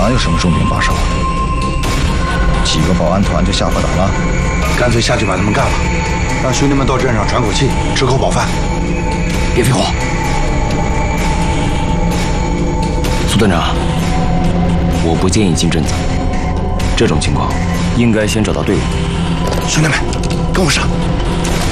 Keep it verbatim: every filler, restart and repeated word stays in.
哪有什么重兵把守？几个保安团就吓破胆了？ 干脆下去把他们干了，让兄弟们到镇上喘口气，吃口饱饭。别废话。 苏团长，我不建议进镇子。这种情况，应该先找到队伍。 兄弟们，跟我上。